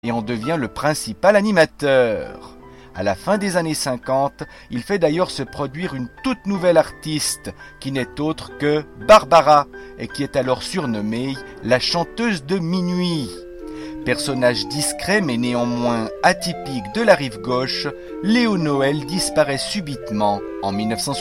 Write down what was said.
et en devient le principal animateur. À la fin des années 50, il fait d'ailleurs se produire une toute nouvelle artiste, qui n'est autre que Barbara, et qui est alors surnommée la chanteuse de minuit. Personnage discret mais néanmoins atypique de la rive gauche, Léo Noël disparaît subitement en 1960.